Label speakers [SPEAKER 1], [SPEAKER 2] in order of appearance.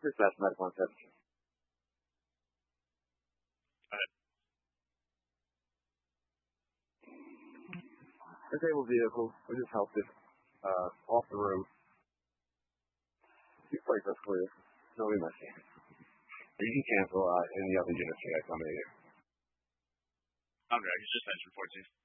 [SPEAKER 1] Dispatch medical intervention. Disabled vehicle. We just helped it off the road. Your place is clear. No messy. You can cancel any other units you guys come in here.
[SPEAKER 2] Okay, I can just mention 14.